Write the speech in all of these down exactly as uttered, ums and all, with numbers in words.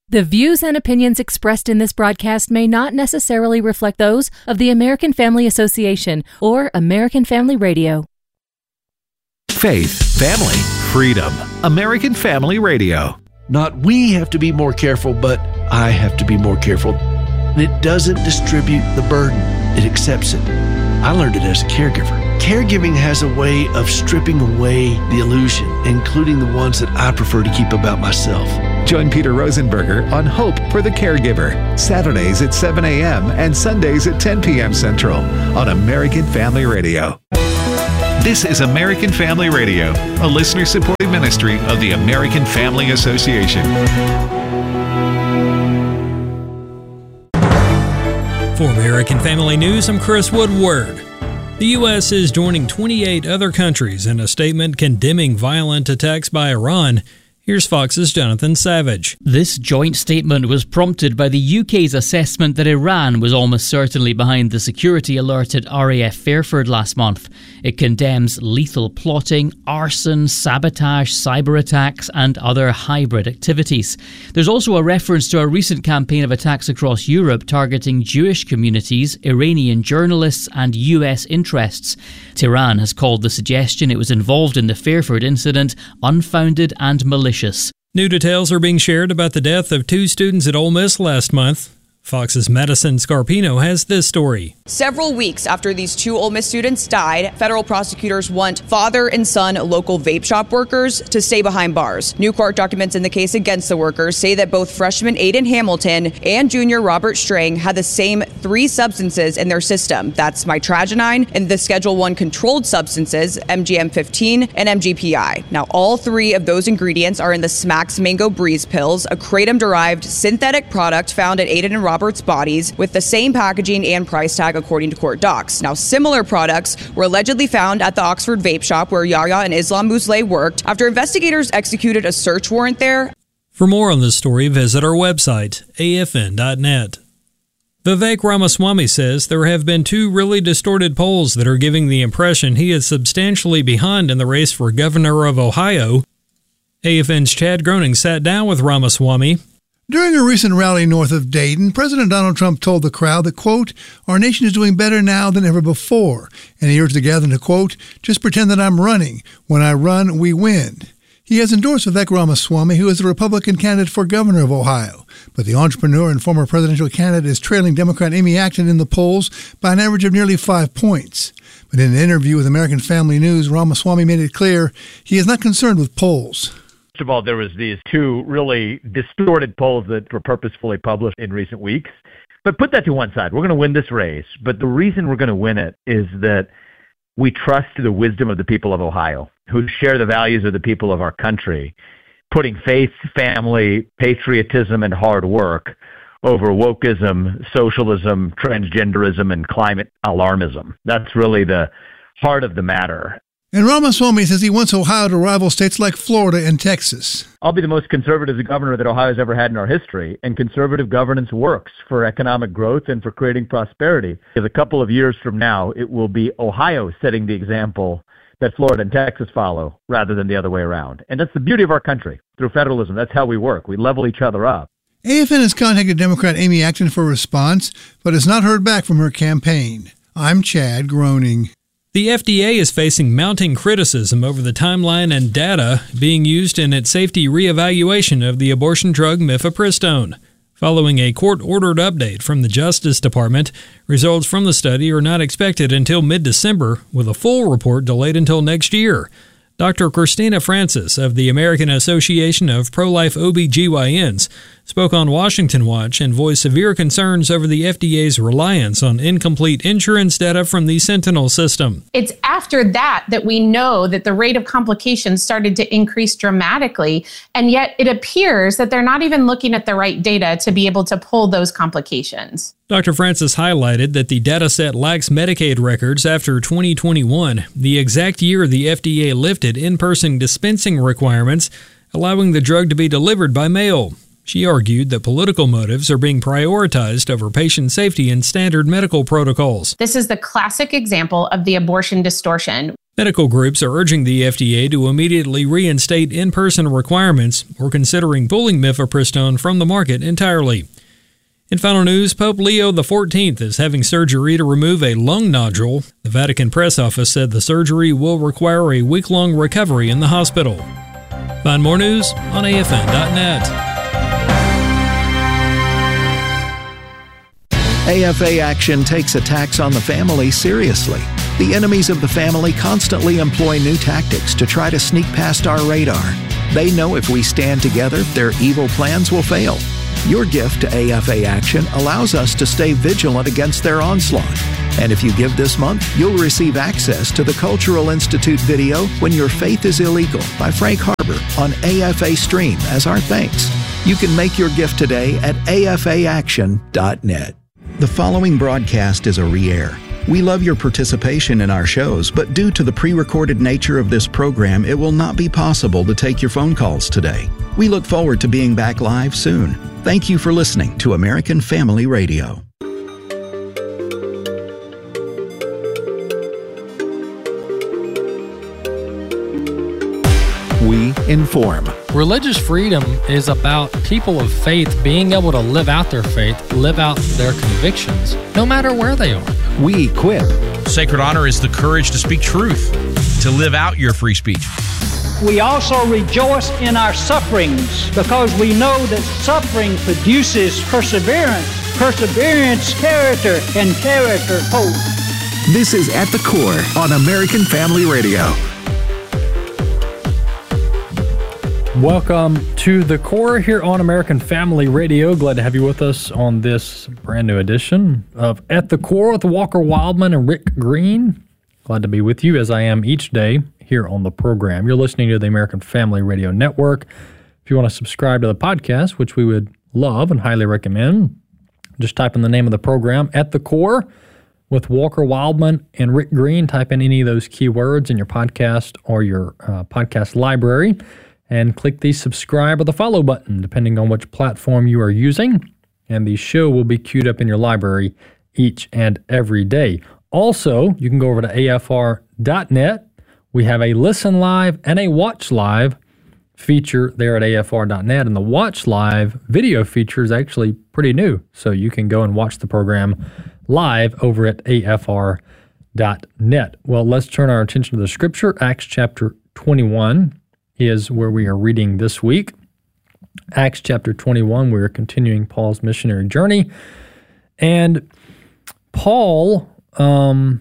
The views and opinions expressed in this broadcast may not necessarily reflect those of the American Family Association or American Family Radio. Faith, family, freedom. American Family Radio. Not we have to be more careful, but I have to be more careful. It doesn't distribute the burden. It accepts it. I learned it as a caregiver. Caregiving has a way of stripping away the illusion, including the ones that I prefer to keep about myself. Join Peter Rosenberger on Hope for the Caregiver, Saturdays at seven a.m. and Sundays at ten p.m. Central on American Family Radio. This is American Family Radio, a listener-supported ministry of the American Family Association. For American Family News, I'm Chris Woodward. The U S is joining twenty-eight other countries in a statement condemning violent attacks by Iran. Here's Fox's Jonathan Savage. This joint statement was prompted by the U K's assessment that Iran was almost certainly behind the security alert at R A F Fairford last month. It condemns lethal plotting, arson, sabotage, cyber attacks, and other hybrid activities. There's also a reference to a recent campaign of attacks across Europe targeting Jewish communities, Iranian journalists, and U S interests. Tehran has called the suggestion it was involved in the Fairford incident unfounded and malicious. New details are being shared about the death of two students at Ole Miss last month. Fox's Madison Scarpino has this story. Several weeks after these two Ole Miss students died, federal prosecutors want father and son local vape shop workers to stay behind bars. New court documents in the case against the workers say that both freshman Aiden Hamilton and junior Robert Strang had the same three substances in their system. That's mitragynine and the Schedule one controlled substances, M G M fifteen and M G P I. Now, all three of those ingredients are in the Smacks Mango Breeze pills, a kratom-derived synthetic product found at Aiden and Robert Robert's bodies with the same packaging and price tag according to court docs. Now, similar products were allegedly found at the Oxford vape shop where Yahya and Islam Musleh worked after investigators executed a search warrant there. For more on this story, visit our website, A F N dot net. Vivek Ramaswamy says there have been two really distorted polls that are giving the impression he is substantially behind in the race for governor of Ohio. A F N's Chad Groening sat down with Ramaswamy. During a recent rally north of Dayton, President Donald Trump told the crowd that, quote, our nation is doing better now than ever before. And he urged the gathering to, quote, just pretend that I'm running. When I run, we win. He has endorsed Vivek Ramaswamy, who is the Republican candidate for governor of Ohio. But the entrepreneur and former presidential candidate is trailing Democrat Amy Acton in the polls by an average of nearly five points. But in an interview with American Family News, Ramaswamy made it clear he is not concerned with polls. First of all, there was these two really distorted polls that were purposefully published in recent weeks. But put that to one side. We're going to win this race. But the reason we're going to win it is that we trust the wisdom of the people of Ohio, who share the values of the people of our country, putting faith, family, patriotism, and hard work over wokeism, socialism, transgenderism, and climate alarmism. That's really the heart of the matter. And Ramaswamy says he wants Ohio to rival states like Florida and Texas. I'll be the most conservative governor that Ohio's ever had in our history, and conservative governance works for economic growth and for creating prosperity. In a couple of years from now, it will be Ohio setting the example that Florida and Texas follow rather than the other way around. And that's the beauty of our country. Through federalism, that's how we work. We level each other up. A F N has contacted Democrat Amy Acton for a response, but has not heard back from her campaign. I'm Chad Groening. The F D A is facing mounting criticism over the timeline and data being used in its safety reevaluation of the abortion drug mifepristone. Following a court-ordered update from the Justice Department, results from the study are not expected until mid-December, with a full report delayed until next year. Doctor Christina Francis of the American Association of Pro-Life O B G Y Ns spoke on Washington Watch and voiced severe concerns over the F D A's reliance on incomplete insurance data from the Sentinel system. It's after that that we know that the rate of complications started to increase dramatically, and yet it appears that they're not even looking at the right data to be able to pull those complications. Doctor Francis highlighted that the dataset lacks Medicaid records after twenty twenty-one, the exact year the F D A lifted in-person dispensing requirements, allowing the drug to be delivered by mail. She argued that political motives are being prioritized over patient safety and standard medical protocols. This is the classic example of the abortion distortion. Medical groups are urging the F D A to immediately reinstate in-person requirements or considering pulling mifepristone from the market entirely. In final news, Pope Leo the fourteenth is having surgery to remove a lung nodule. The Vatican press office said the surgery will require a week-long recovery in the hospital. Find more news on A F N dot net. A F A Action takes attacks on the family seriously. The enemies of the family constantly employ new tactics to try to sneak past our radar. They know if we stand together, their evil plans will fail. Your gift to A F A Action allows us to stay vigilant against their onslaught. And if you give this month, you'll receive access to the Cultural Institute video When Your Faith is Illegal by Frank Harbor on A F A Stream as our thanks. You can make your gift today at A F A action dot net. The following broadcast is a re-air. We love your participation in our shows, but due to the pre-recorded nature of this program, it will not be possible to take your phone calls today. We look forward to being back live soon. Thank you for listening to American Family Radio. We inform. Religious freedom is about people of faith being able to live out their faith, live out their convictions, no matter where they are. We equip. Sacred honor is the courage to speak truth, to live out your free speech. We also rejoice in our sufferings because we know that suffering produces perseverance, perseverance, character, and character, hope. This is At the Core on American Family Radio. Welcome to The Core here on American Family Radio. Glad to have you with us on this brand new edition of At the Core with Walker Wildman and Rick Green. Glad to be with you as I am each day here on the program. You're listening to the American Family Radio Network. If you want to subscribe to the podcast, which we would love and highly recommend, just type in the name of the program, At the Core with Walker Wildman and Rick Green. Type in any of those keywords in your podcast or your uh, podcast library, and click the subscribe or the follow button, depending on which platform you are using. And the show will be queued up in your library each and every day. Also, you can go over to A F R dot net. We have a listen live and a watch live feature there at A F R dot net. And the watch live video feature is actually pretty new. So you can go and watch the program live over at A F R dot net. Well, let's turn our attention to the scripture. Acts chapter twenty-one is where we are reading this week. Acts chapter twenty-one, we're continuing Paul's missionary journey. And Paul um,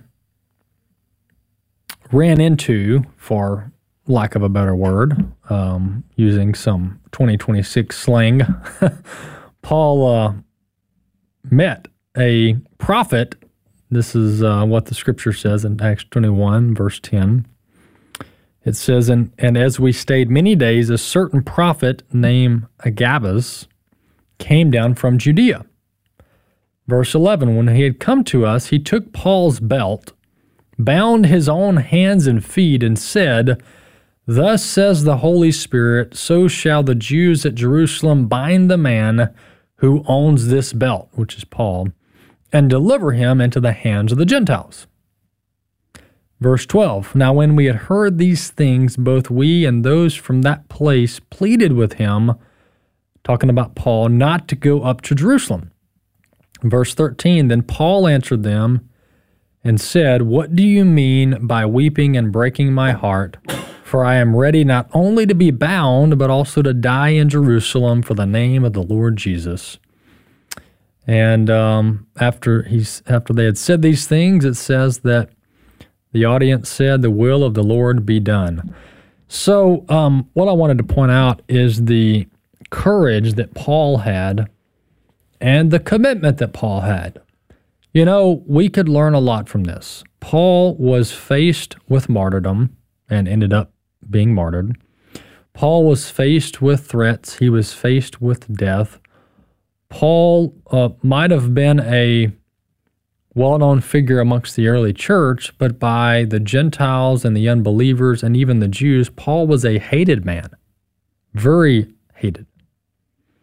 ran into, for lack of a better word, um, using some twenty twenty-six slang, Paul uh, met a prophet. This is uh, what the scripture says in Acts twenty-one, verse ten. It says, and, and as we stayed many days, a certain prophet named Agabus came down from Judea. Verse eleven, when he had come to us, he took Paul's belt, bound his own hands and feet, and said, Thus says the Holy Spirit, so shall the Jews at Jerusalem bind the man who owns this belt, which is Paul, and deliver him into the hands of the Gentiles. Verse twelve, now when we had heard these things, both we and those from that place pleaded with him, talking about Paul, not to go up to Jerusalem. Verse thirteen, then Paul answered them and said, What do you mean by weeping and breaking my heart? For I am ready not only to be bound, but also to die in Jerusalem for the name of the Lord Jesus. And um, after he's after they had said these things, it says that the audience said, the will of the Lord be done. So um, what I wanted to point out is the courage that Paul had and the commitment that Paul had. You know, we could learn a lot from this. Paul was faced with martyrdom and ended up being martyred. Paul was faced with threats. He was faced with death. Paul uh, might have been a well-known figure amongst the early church, but by the Gentiles and the unbelievers and even the Jews, Paul was a hated man, very hated.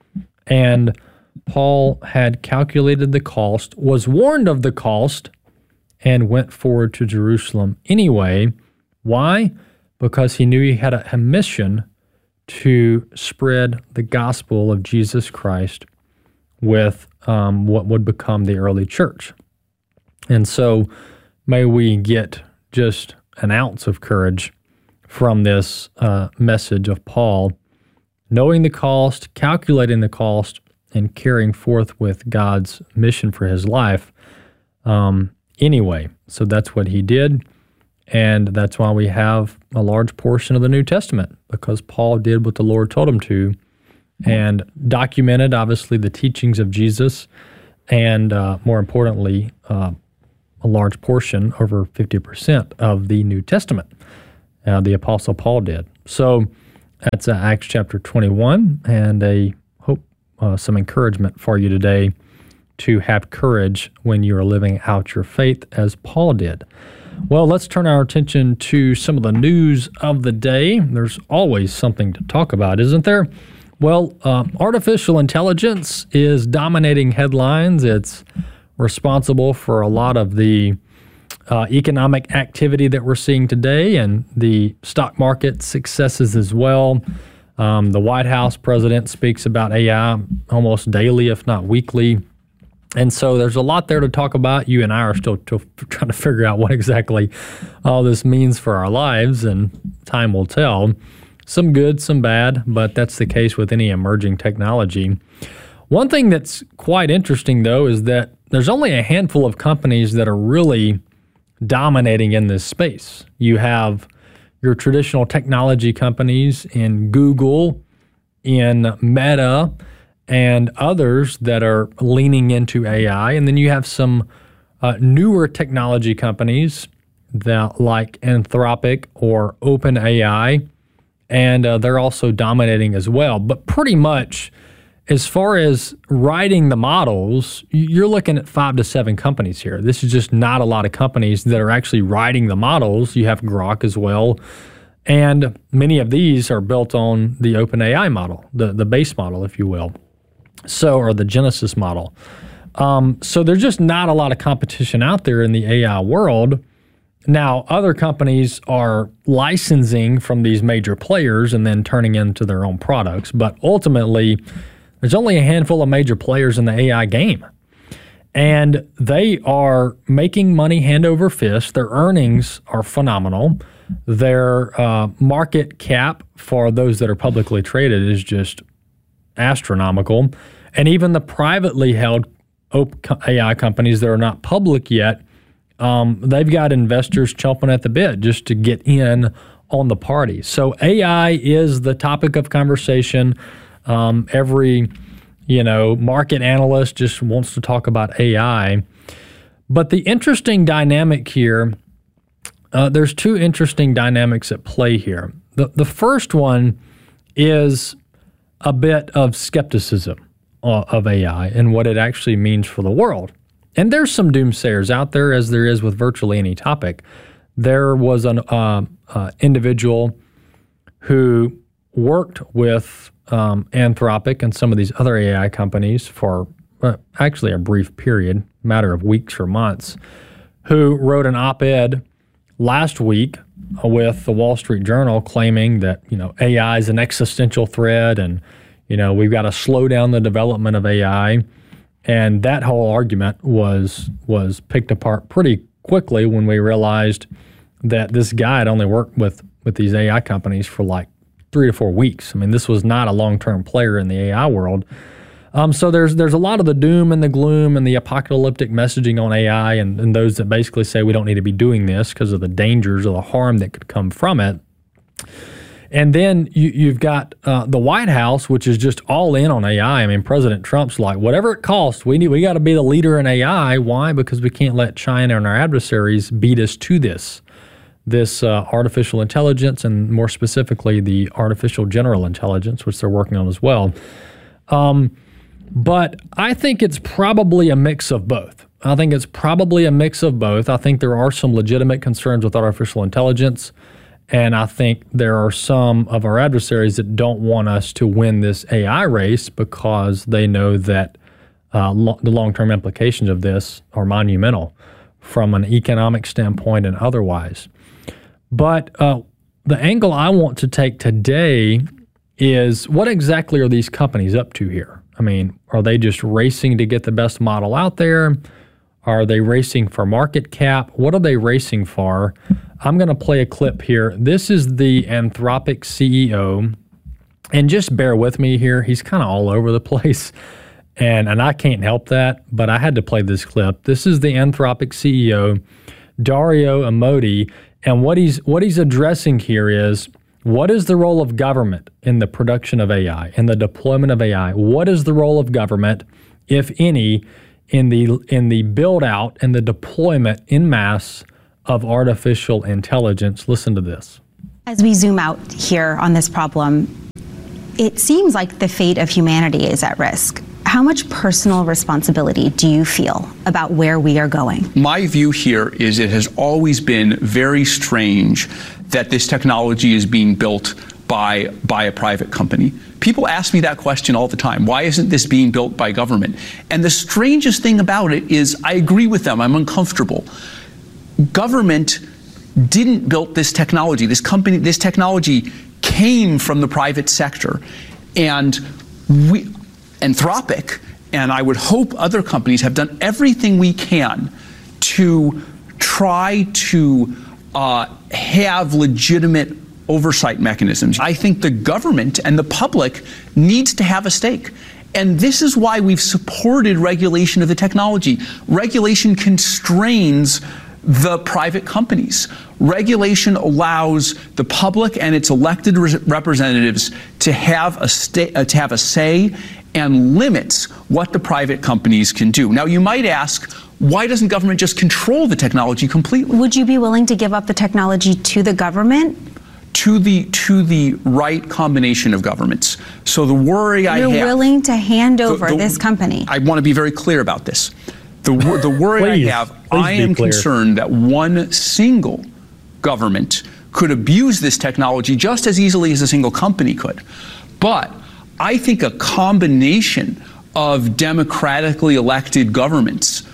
And Paul had calculated the cost, was warned of the cost, and went forward to Jerusalem anyway. Why? Because he knew he had a, a mission to spread the gospel of Jesus Christ with um, what would become the early church. And so may we get just an ounce of courage from this uh, message of Paul, knowing the cost, calculating the cost, and carrying forth with God's mission for his life um, anyway. So that's what he did. And that's why we have a large portion of the New Testament, because Paul did what the Lord told him to and documented, obviously, the teachings of Jesus and, uh, more importantly, uh, a large portion, over fifty percent of the New Testament, uh, the Apostle Paul did. So that's uh, Acts chapter twenty-one, and a hope, uh, some encouragement for you today to have courage when you are living out your faith as Paul did. Well, let's turn our attention to some of the news of the day. There's always something to talk about, isn't there? Well, uh, artificial intelligence is dominating headlines. It's responsible for a lot of the uh, economic activity that we're seeing today and the stock market successes as well. Um, the White House president speaks about A I almost daily, if not weekly. And so there's a lot there to talk about. You and I are still t- trying to figure out what exactly all this means for our lives, and time will tell. Some good, some bad, but that's the case with any emerging technology. One thing that's quite interesting, though, is that there's only a handful of companies that are really dominating in this space. You have your traditional technology companies in Google, in Meta, and others that are leaning into A I. And then you have some uh, newer technology companies that like Anthropic or OpenAI, and uh, they're also dominating as well. But pretty much, as far as writing the models, you're looking at five to seven companies here. This is just not a lot of companies that are actually writing the models. You have Grok as well. And many of these are built on the OpenAI model, the, the base model, if you will. So, or the Genesis model. Um, so there's just not a lot of competition out there in the A I world. Now, other companies are licensing from these major players and then turning into their own products. But ultimately, there's only a handful of major players in the A I game. And they are making money hand over fist. Their earnings are phenomenal. Their uh, market cap for those that are publicly traded is just astronomical. And even the privately held A I companies that are not public yet, um, they've got investors chomping at the bit just to get in on the party. So A I is the topic of conversation. Um, every, you know, market analyst just wants to talk about A I. But the interesting dynamic here, uh, there's two interesting dynamics at play here. The, the first one is a bit of skepticism of A I and what it actually means for the world. And there's some doomsayers out there, as there is with virtually any topic. There was an uh, uh, individual who worked with um, Anthropic and some of these other A I companies for uh, actually a brief period, matter of weeks or months, who wrote an op-ed last week with the Wall Street Journal claiming that, you know, A I is an existential threat and, you know, we've got to slow down the development of A I. And that whole argument was was picked apart pretty quickly when we realized that this guy had only worked with, with these A I companies for like three to four weeks. I mean, this was not a long-term player in the A I world. Um, so there's there's a lot of the doom and the gloom and the apocalyptic messaging on A I and, and those that basically say we don't need to be doing this because of the dangers or the harm that could come from it. And then you, you've got uh, the White House, which is just all in on A I. I mean, President Trump's like, whatever it costs, we need, we got to be the leader in A I. Why? Because we can't let China and our adversaries beat us to this, this uh, artificial intelligence, and more specifically, the artificial general intelligence, which they're working on as well. Um, but I think it's probably a mix of both. I think it's probably a mix of both. I think there are some legitimate concerns with artificial intelligence. And I think there are some of our adversaries that don't want us to win this A I race because they know that uh, lo- the long-term implications of this are monumental from an economic standpoint and otherwise. But uh, the angle I want to take today is, what exactly are these companies up to here? I mean, are they just racing to get the best model out there? Are they racing for market cap? What are they racing for? I'm going to play a clip here. This is the Anthropic C E O. And just bear with me here. He's kind of all over the place. And, and I can't help that, but I had to play this clip. This is the Anthropic C E O, Dario Amodei. And what he's what he's addressing here is, what is the role of government in the production of A I, in the deployment of A I? What is the role of government, if any, in the in the build-out and the deployment en masse of artificial intelligence? Listen to this. As we zoom out here on this problem, it seems like the fate of humanity is at risk. How much personal responsibility do you feel about where we are going? My view here is it has always been very strange that this technology is being built by, by a private company. People ask me that question all the time. Why isn't this being built by government? And the strangest thing about it is I agree with them. I'm uncomfortable. Government didn't build this technology. This company, this technology came from the private sector. And we, Anthropic, and I would hope other companies, have done everything we can to try to uh, have legitimate oversight mechanisms. I think the government and the public needs to have a stake. And this is why we've supported regulation of the technology. Regulation constrains the private companies. Regulation allows the public and its elected re- representatives to have a sta- uh, to have a say, and limits what the private companies can do. Now, you might ask, why doesn't government just control the technology completely? Would you be willing to give up the technology to the government? To the to the right combination of governments. So the worry I have... You're willing to hand over the, the, this company? I want to be very clear about this. The, the worry please, I have, I am clear. concerned that one single government could abuse this technology just as easily as a single company could. But I think a combination of democratically elected governments,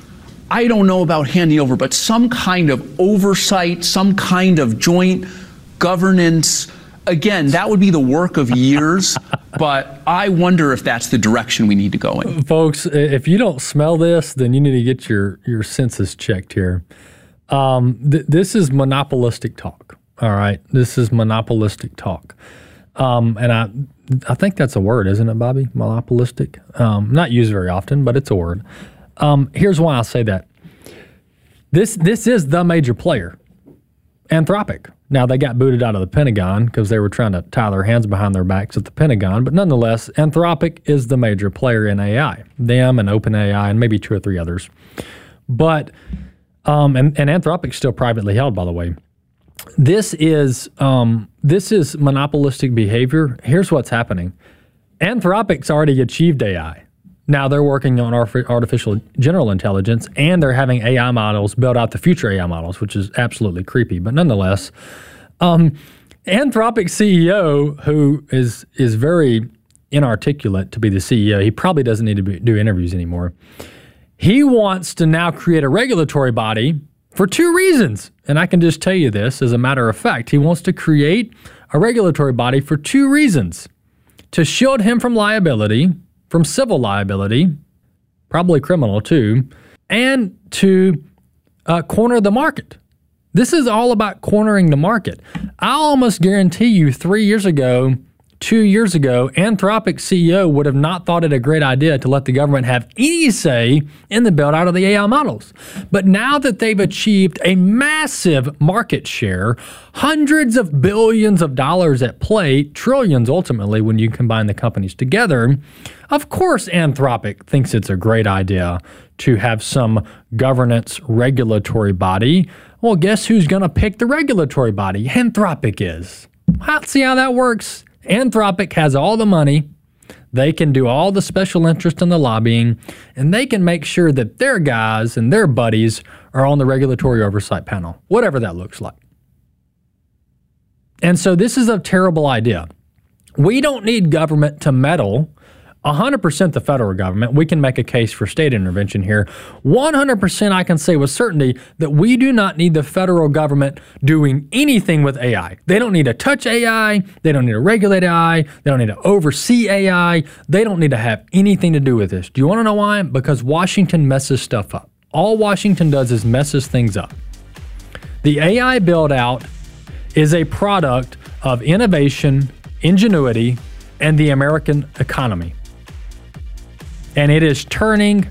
I don't know about handing over, but some kind of oversight, some kind of joint governance. Again, that would be the work of years, but I wonder if that's the direction we need to go in. Folks, if you don't smell this, then you need to get your, your senses checked here. Um, th- this is monopolistic talk, all right? This is monopolistic talk. Um, and I I think that's a word, isn't it, Bobby? Monopolistic? Um, not used very often, but it's a word. Um, here's why I say that. This this is the major player, Anthropic. Now, they got booted out of the Pentagon because they were trying to tie their hands behind their backs at the Pentagon, but nonetheless, Anthropic is the major player in A I. Them and OpenAI and maybe two or three others. But, um, and, and Anthropic's still privately held, by the way. This is um, this is monopolistic behavior. Here's what's happening. Anthropic's already achieved A I. Now they're working on artificial general intelligence, and they're having A I models build out the future A I models, which is absolutely creepy. But nonetheless, um, Anthropic C E O, who is is very inarticulate to be the C E O, he probably doesn't need to be, do interviews anymore. He wants to now create a regulatory body for two reasons. And I can just tell you this as a matter of fact. He wants to create a regulatory body for two reasons. To shield him from liability, from civil liability, probably criminal too, and to uh, corner the market. This is all about cornering the market. I almost guarantee you three years ago, two years ago, Anthropic C E O would have not thought it a great idea to let the government have any say in the build out of the A I models. But now that they've achieved a massive market share, hundreds of billions of dollars at play, trillions ultimately when you combine the companies together, of course Anthropic thinks it's a great idea to have some governance regulatory body. Well, guess who's going to pick the regulatory body? Anthropic is. See how that works? Anthropic has all the money. They can do all the special interest in the lobbying, and they can make sure that their guys and their buddies are on the regulatory oversight panel, whatever that looks like. And so this is a terrible idea. We don't need government to meddle. one hundred percent the federal government. We can make a case for state intervention here. one hundred percent I can say with certainty that we do not need the federal government doing anything with A I. They don't need to touch A I. They don't need to regulate A I. They don't need to oversee A I. They don't need to have anything to do with this. Do you want to know why? Because Washington messes stuff up. All Washington does is messes things up. The A I build-out is a product of innovation, ingenuity, and the American economy. And it is turning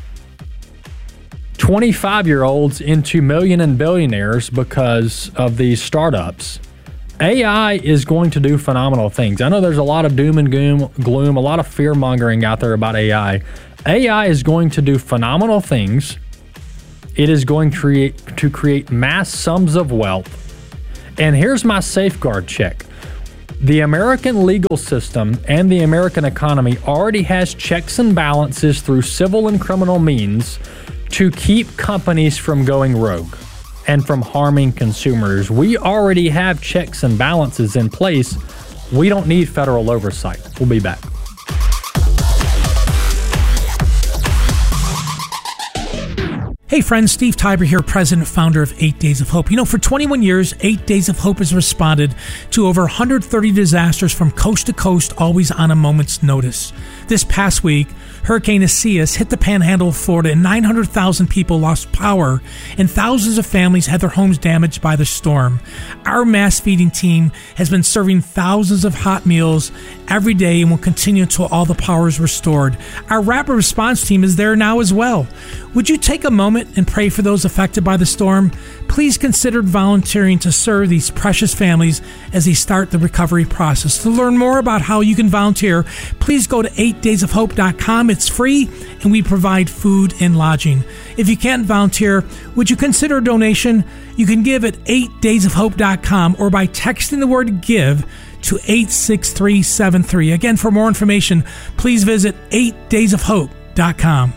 twenty-five-year-olds into million and billionaires because of these startups. A I is going to do phenomenal things. I know there's a lot of doom and gloom, gloom, a lot of fear-mongering out there about A I. A I is going to do phenomenal things. It is going to create, to create mass sums of wealth. And here's my safeguard check. The American legal system and the American economy already has checks and balances through civil and criminal means to keep companies from going rogue and from harming consumers. We already have checks and balances in place. We don't need federal oversight. We'll be back. Hey friends, Steve Tybor here, president and founder of eight Days of Hope. You know, for twenty-one years, eight Days of Hope has responded to over one hundred thirty disasters from coast to coast, always on a moment's notice. This past week, Hurricane Isaias hit the panhandle of Florida and nine hundred thousand people lost power and thousands of families had their homes damaged by the storm. Our mass feeding team has been serving thousands of hot meals every day and will continue until all the power is restored. Our rapid response team is there now as well. Would you take a moment and pray for those affected by the storm? Please consider volunteering to serve these precious families as they start the recovery process. To learn more about how you can volunteer, please go to eight days of hope dot com. It's free, and we provide food and lodging. If you can't volunteer, would you consider a donation? You can give at eight days of hope dot com or by texting the word GIVE to eight six three seven three. Again, for more information, please visit eight days of hope dot com.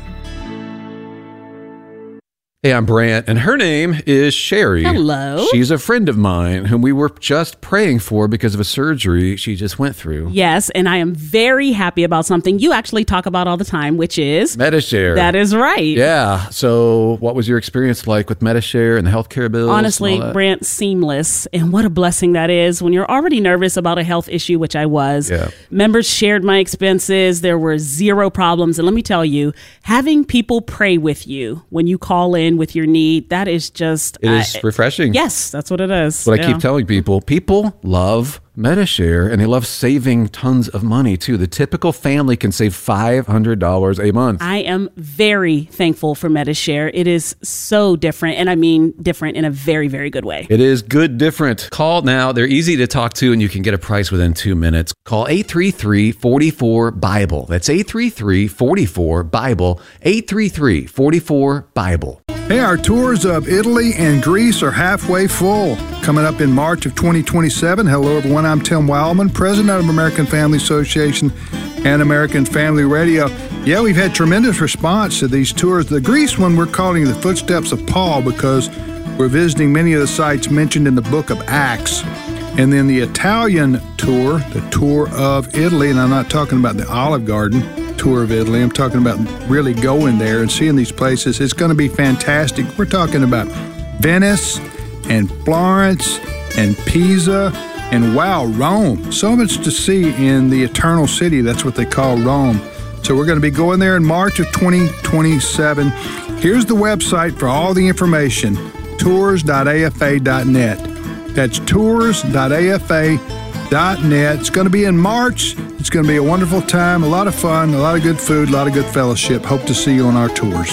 Hey, I'm Brant, and her name is Sherry. Hello. She's a friend of mine whom we were just praying for because of a surgery she just went through. Yes, and I am very happy about something you actually talk about all the time, which is Medi-Share. That is right. Yeah. So what was your experience like with Medi-Share and the healthcare bills? Honestly, Brant, seamless. And what a blessing that is when you're already nervous about a health issue, which I was. Yeah. Members shared my expenses. There were zero problems. And let me tell you, having people pray with you when you call in with your need, that is just it is uh, refreshing. Yes, that's what it is. That's what yeah. I keep telling people. People love Medi-Share, and they love saving tons of money too. The typical family can save five hundred dollars a month. I am very thankful for Medi-Share. It is so different, and I mean different in a very, very good way. It is good different. Call now. They're easy to talk to, and you can get a price within two minutes. Call eight three three, four four, Bible. That's eight three three, four four, Bible. eight three three, four four, Bible. Hey, our tours of Italy and Greece are halfway full. Coming up in March of twenty twenty-seven. Hello, everyone. I'm Tim Wildman, president of American Family Association and American Family Radio. Yeah, we've had tremendous response to these tours. The Greece one we're calling the Footsteps of Paul because we're visiting many of the sites mentioned in the book of Acts. And then the Italian tour, the tour of Italy, and I'm not talking about the Olive Garden tour of Italy. I'm talking about really going there and seeing these places. It's going to be fantastic. We're talking about Venice and Florence and Pisa and, wow, Rome. So much to see in the Eternal City. That's what they call Rome. So we're going to be going there in March of twenty twenty-seven. Here's the website for all the information, tours dot a f a dot net. That's tours dot a f a dot net. It's going to be in March. It's going to be a wonderful time, a lot of fun, a lot of good food, a lot of good fellowship. Hope to see you on our tours.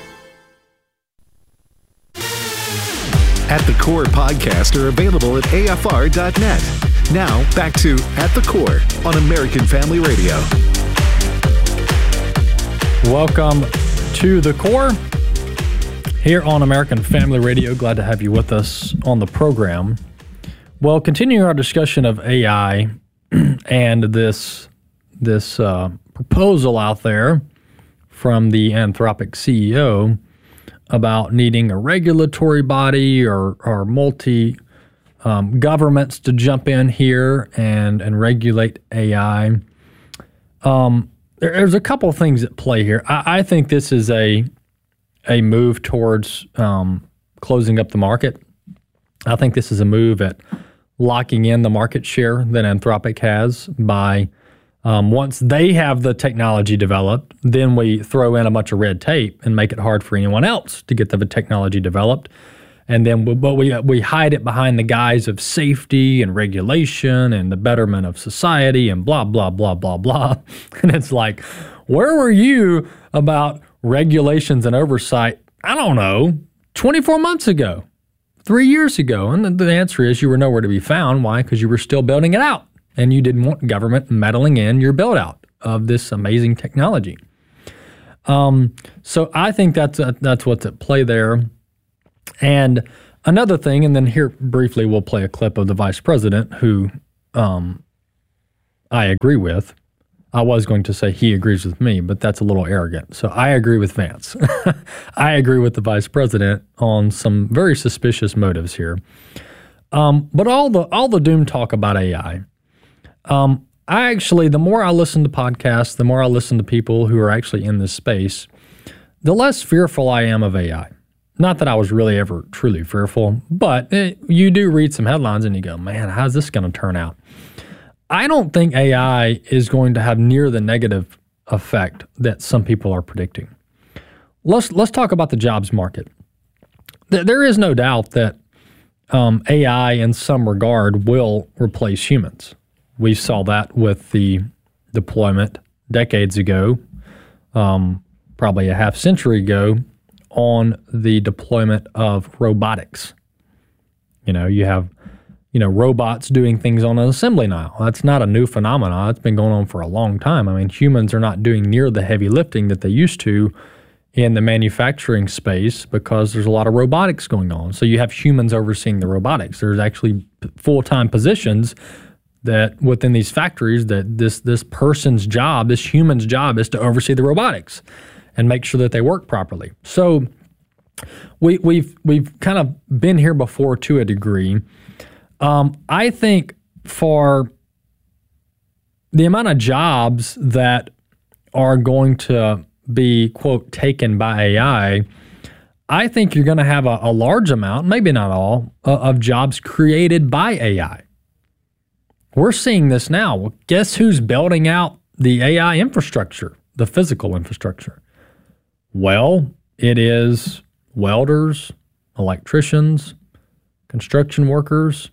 At the Core podcasts are available at a f r dot net. Now, back to At the Core on American Family Radio. Welcome to The Core here on American Family Radio. Glad to have you with us on the program. Well, continuing our discussion of A I and this this uh, proposal out there from the Anthropic C E O about needing a regulatory body or, or multi um, governments to jump in here and, and regulate A I. Um, there, there's a couple of things at play here. I, I think this is a a move towards um, closing up the market. I think this is a move at locking in the market share that Anthropic has by um, once they have the technology developed, then we throw in a bunch of red tape and make it hard for anyone else to get the technology developed. And then we, but we, we hide it behind the guise of safety and regulation and the betterment of society and blah, blah, blah, blah, blah. And it's like, where were you about regulations and oversight, I don't know, twenty-four months ago, three years ago? And the, the answer is you were nowhere to be found. Why? Because you were still building it out. And you didn't want government meddling in your build out of this amazing technology. Um, so I think that's a, that's what's at play there. And another thing, and then here briefly we'll play a clip of the vice president who um, I agree with. I was going to say he agrees with me, but that's a little arrogant. So I agree with Vance. I agree with the vice president on some very suspicious motives here. Um, but all the all the doom talk about A I, um, I actually, the more I listen to podcasts, the more I listen to people who are actually in this space, the less fearful I am of A I. Not that I was really ever truly fearful, but it, you do read some headlines and you go, man, how's this going to turn out? I don't think A I is going to have near the negative effect that some people are predicting. Let's let's talk about the jobs market. There is no doubt that um, A I in some regard will replace humans. We saw that with the deployment decades ago, um, probably a half century ago, on the deployment of robotics. You know, you have, you know, robots doing things on an assembly line. That's not a new phenomenon. It's been going on for a long time. I mean, humans are not doing near the heavy lifting that they used to in the manufacturing space because there's a lot of robotics going on. So you have humans overseeing the robotics. There's actually full-time positions that within these factories that this this person's job, this human's job is to oversee the robotics and make sure that they work properly. So we, we've we've kind of been here before to a degree. Um, I think for the amount of jobs that are going to be, quote, taken by A I, I think you're going to have a, a large amount, maybe not all, uh, of jobs created by A I. We're seeing this now. Well, guess who's building out the A I infrastructure, the physical infrastructure? Well, it is welders, electricians, construction workers,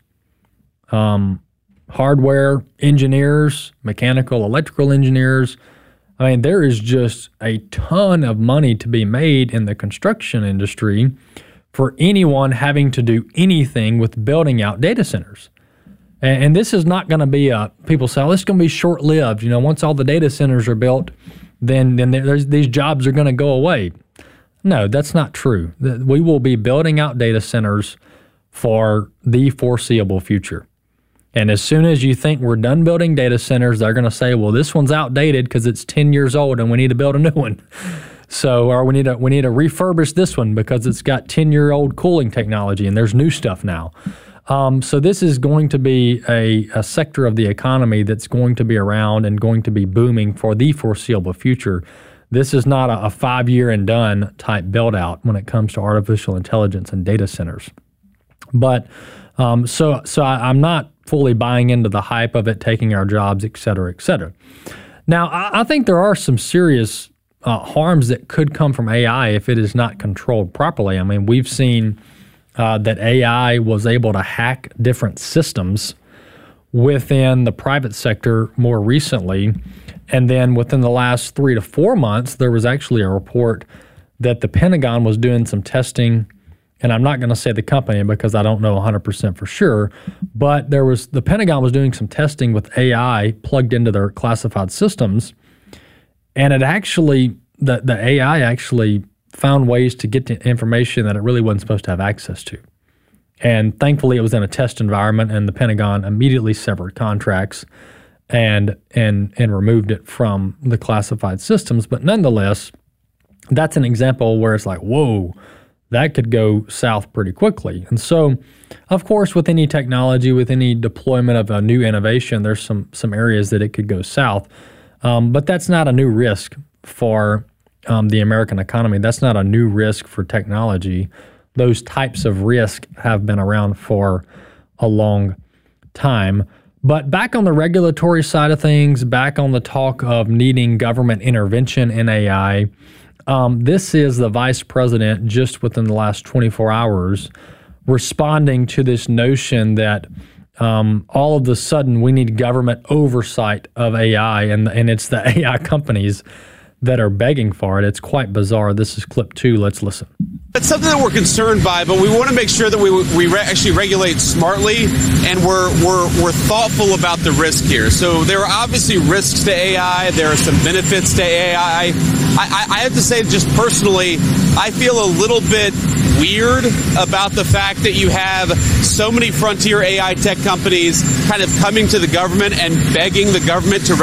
um, hardware engineers, mechanical, electrical engineers. I mean, there is just a ton of money to be made in the construction industry for anyone having to do anything with building out data centers. And, and this is not going to be a, people say, oh, this is going to be short-lived. You know, once all the data centers are built, then, then there's, these jobs are going to go away. No, that's not true. We will be building out data centers for the foreseeable future. And as soon as you think we're done building data centers, they're going to say, well, this one's outdated because it's ten years old and we need to build a new one. So, or we need to we need to refurbish this one because it's got ten-year-old cooling technology and there's new stuff now. Um, so this is going to be a, a sector of the economy that's going to be around and going to be booming for the foreseeable future. This is not a, a five-year and done type build-out when it comes to artificial intelligence and data centers. But um, so so I, I'm not fully buying into the hype of it taking our jobs, et cetera, et cetera. Now, I, I think there are some serious uh, harms that could come from A I if it is not controlled properly. I mean, we've seen uh, that A I was able to hack different systems within the private sector more recently. And then within the last three to four months, there was actually a report that the Pentagon was doing some testing. And I'm not going to say the company because I don't know one hundred percent for sure, but there was the Pentagon was doing some testing with A I plugged into their classified systems, and it actually the the A I actually found ways to get to information that it really wasn't supposed to have access to. And thankfully, it was in a test environment, and the Pentagon immediately severed contracts and and and removed it from the classified systems. But nonetheless, that's an example where it's like, whoa. that could go south pretty quickly. And so, of course, with any technology, with any deployment of a new innovation, there's some some areas that it could go south. Um, but that's not a new risk for um, the American economy. That's not a new risk for technology. Those types of risk have been around for a long time. But back on the regulatory side of things, back on the talk of needing government intervention in A I, um, this is the vice president just within the last twenty-four hours responding to this notion that um, all of a sudden we need government oversight of A I, and, and it's the A I companies that are begging for it. It's quite bizarre. This is clip two. Let's listen. It's something that we're concerned by, but we want to make sure that we we re- actually regulate smartly, and we're we're we're thoughtful about the risk here. So there are obviously risks to A I. There are some benefits to A I. I, I have to say, just personally, I feel a little bit weird about the fact that you have so many frontier A I tech companies kind of coming to the government and begging the government to